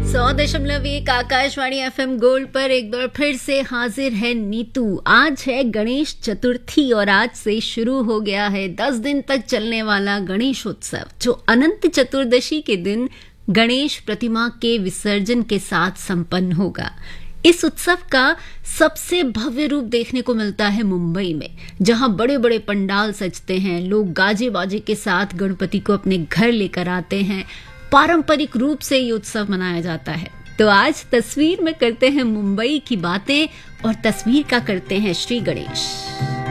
100.1 Akashvani FM gold पर एक बार फिर से हाजिर है नीतू। आज है गणेश चतुर्थी और आज से शुरू हो गया है 10 दिन तक चलने वाला गणेश उत्सव, जो अनंत चतुर्दशी के दिन गणेश प्रतिमा के विसर्जन के साथ संपन्न होगा। इस उत्सव का सबसे भव्य रूप देखने को मिलता है मुंबई में, जहां बड़े बड़े पंडाल सजते हैं, लोग गाजे बाजे के साथ गणपति को अपने घर लेकर आते हैं। पारंपरिक रूप से ये उत्सव मनाया जाता है। तो आज तस्वीर में करते हैं मुंबई की बातें और तस्वीर का करते हैं श्री गणेश।